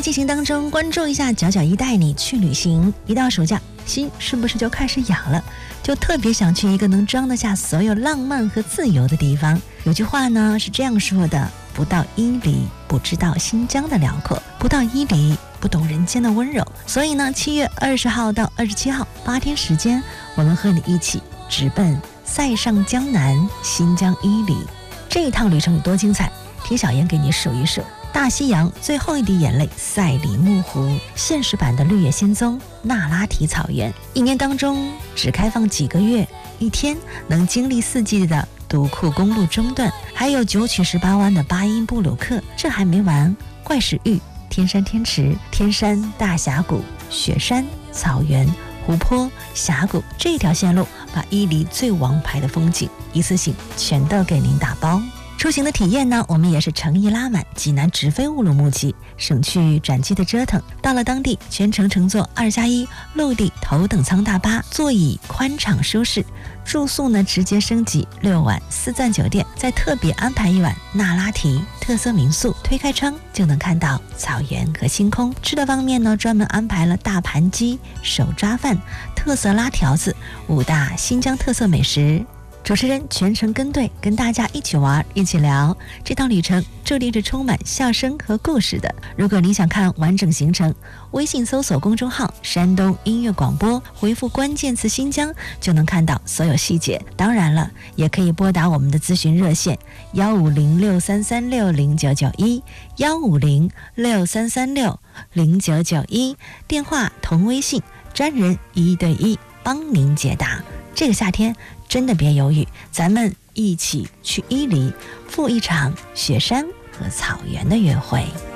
进行当中，关注一下角角一带你去旅行。一到暑假，心是不是就开始痒了？就特别想去一个能装得下所有浪漫和自由的地方。有句话呢是这样说的：不到伊犁，不知道新疆的辽阔；不到伊犁，不懂人间的温柔。所以呢，7月20号到27号8天时间，我们和你一起直奔塞上江南新疆伊犁。这一趟旅程有多精彩？听小妍给你数一数。大西洋最后一滴眼泪赛里木湖，现实版的绿野仙踪那拉提草原，一年当中只开放几个月，一天能经历4季的独库公路中段，还有9曲18弯的巴音布鲁克。这还没完，怪石峪、天山天池、天山大峡谷、雪山、草原、湖泊、峡谷，这条线路把伊犁最王牌的风景一次性全都给您打包。出行的体验呢，我们也是诚意拉满，济南直飞乌鲁木齐，省去转机的折腾。到了当地，全程乘坐2+1陆地头等舱大巴，座椅宽敞舒适。住宿呢，直接升级6晚4钻酒店，再特别安排1晚那拉提特色民宿，推开窗就能看到草原和星空。吃的方面呢，专门安排了大盘鸡、手抓饭、特色拉条子5大新疆特色美食。主持人全程跟队，跟大家一起玩一起聊。这趟旅程注定是充满笑声和故事的。如果你想看完整行程，微信搜索公众号山东音乐广播，回复关键词新疆就能看到所有细节。当然了，也可以拨打我们的咨询热线15063360991 15063360991，电话同微信，专人1对1帮您解答。这个夏天真的别犹豫，咱们一起去伊犁，赴一场雪山和草原的约会。